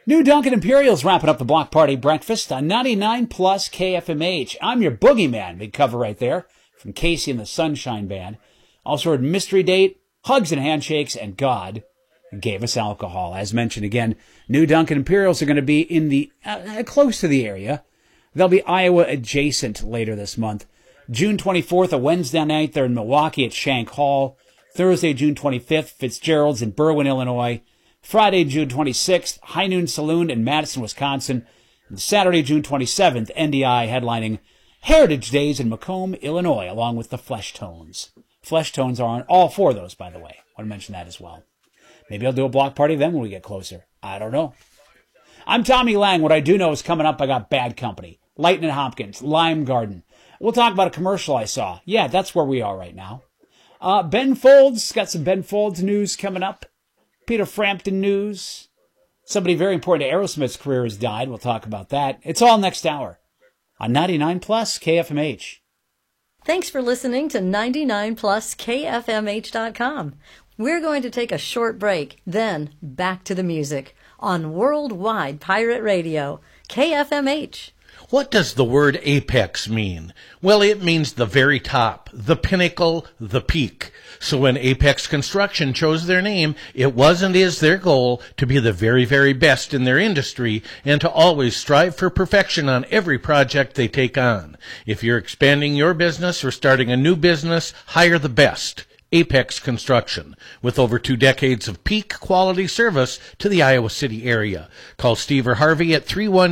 New Dunkin' Imperial's wrapping up the block party breakfast on 99 plus KFMH. I'm your boogeyman. Big cover right there from Casey and the Sunshine Band. Also heard Mystery Date, Hugs and Handshakes, and God Gave Us Alcohol. As mentioned again, New Dunkin' Imperials are going to be in the close to the area. They'll be Iowa adjacent later this month. June 24th, a Wednesday night, they're in Milwaukee at Shank Hall. Thursday, June 25th, Fitzgerald's in Berwyn, Illinois. Friday, June 26th, High Noon Saloon in Madison, Wisconsin. And Saturday, June 27th, NDI headlining Heritage Days in Macomb, Illinois, along with the Flesh Tones. Flesh Tones are on all four of those, by the way. I want to mention that as well. Maybe I'll do a block party then when we get closer. I don't know. I'm Tommy Lang. What I do know is coming up, I got Bad Company, Lightning Hopkins, Lime Garden. We'll talk about a commercial I saw. Yeah, that's where we are right now. Ben Folds, got some Ben Folds news coming up. Peter Frampton news. Somebody very important to Aerosmith's career has died. We'll talk about that. It's all next hour on 99 plus KFMH. Thanks for listening to 99 plus KFMH.com. We're going to take a short break, then back to the music on Worldwide Pirate Radio, KFMH. What does the word apex mean? Well, it means the very top, the pinnacle, the peak. So when Apex Construction chose their name, it was and is their goal to be the very, very best in their industry and to always strive for perfection on every project they take on. If you're expanding your business or starting a new business, hire the best. Apex Construction, with over 2 decades of peak quality service to the Iowa City area. Call Steve or Harvey at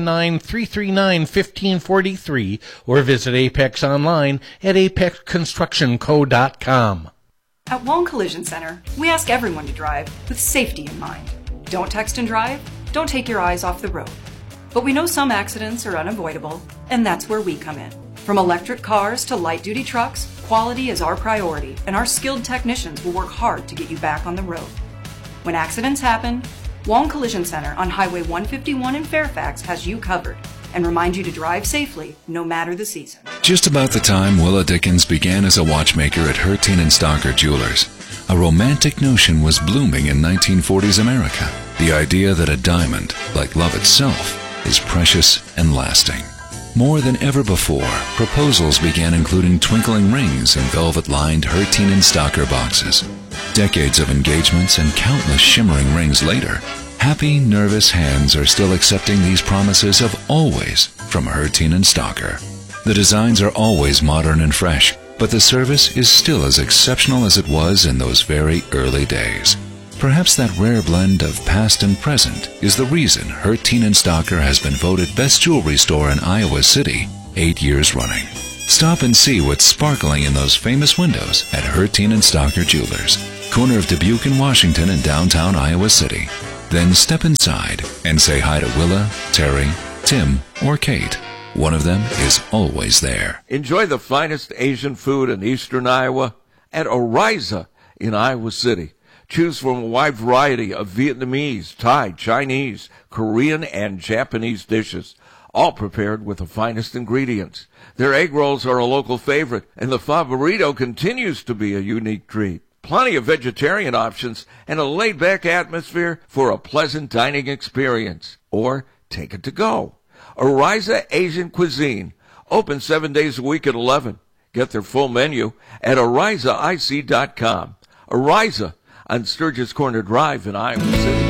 319-339-1543 or visit Apex online at apexconstructionco.com. At Wong Collision Center, we ask everyone to drive with safety in mind. Don't text and drive, don't take your eyes off the road. But we know some accidents are unavoidable, and that's where we come in. From electric cars to light-duty trucks, quality is our priority, and our skilled technicians will work hard to get you back on the road. When accidents happen, Wong Collision Center on Highway 151 in Fairfax has you covered and remind you to drive safely no matter the season. Just about the time Willa Dickens began as a watchmaker at Herteen and Stocker Jewelers, a romantic notion was blooming in 1940s America. The idea that a diamond, like love itself, is precious and lasting. More than ever before, proposals began including twinkling rings in velvet-lined Herteen and Stocker boxes. Decades of engagements and countless shimmering rings later, happy, nervous hands are still accepting these promises of always from Herteen and Stocker. The designs are always modern and fresh, but the service is still as exceptional as it was in those very early days. Perhaps that rare blend of past and present is the reason Herteen and Stocker has been voted best jewelry store in Iowa City 8 years running. Stop and see what's sparkling in those famous windows at Herteen and Stocker Jewelers, corner of Dubuque and Washington in downtown Iowa City. Then step inside and say hi to Willa, Terry, Tim, or Kate. One of them is always there. Enjoy the finest Asian food in eastern Iowa at Oriza in Iowa City. Choose from a wide variety of Vietnamese, Thai, Chinese, Korean, and Japanese dishes, all prepared with the finest ingredients. Their egg rolls are a local favorite, and the pho burrito continues to be a unique treat. Plenty of vegetarian options and a laid-back atmosphere for a pleasant dining experience. Or take it to go. Oriza Asian Cuisine, open 7 days a week at 11. Get their full menu at OrizaIC.com. Oriza on Sturgis Corner Drive in Iowa City.